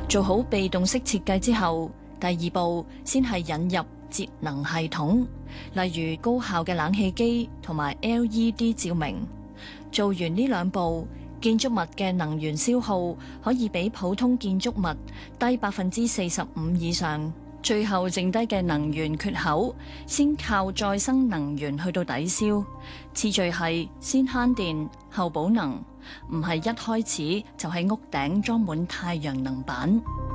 做好被動式設計之後，第二步先係引入節能系統，例如高效嘅冷氣機同埋 LED 照明。做完呢兩步，建築物嘅能源消耗可以比普通建築物低45%以上。最後剩低嘅能源缺口，先靠再生能源去到抵消。次序係先慳電後補能，唔係一開始就喺屋頂裝滿太陽能板。